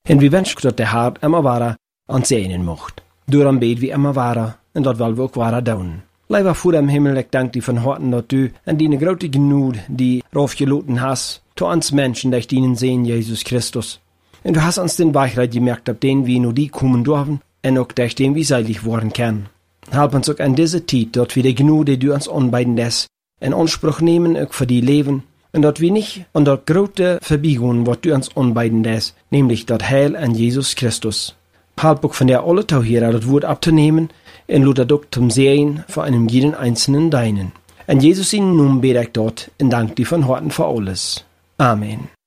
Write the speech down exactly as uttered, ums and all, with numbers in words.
En wie wens dat de Heer immer ware aan zijnen mocht. Daarom bid wie immer ware, en dat wil we ook ware doen. Lieber Vader im Himmel, ich danke dir von Herzen, dass du an die große Gnade, die raufgeloten hast, zu uns Menschen, durch dienen sehen, Jesus Christus. Und du hast uns den Weichreit gemerkt, ab den wir nur die kommen dürfen, und auch durch den wir seilig worden können. Help uns auch an diese Zeit, dass wir die Gnade, die du uns anbieten lässt, in Anspruch nehmen, auch für die Leben, und dass wir nicht an der große Verbiegung, was du uns anbieten lässt, nämlich das Heil an Jesus Christus. Help auch von der alle Tau hier, das Wort abzunehmen, und Luther doch zum Sehen vor einem jeden einzelnen Deinen. An Jesus in Namen bete ich dort, und danke dir von Herzen für alles. Amen.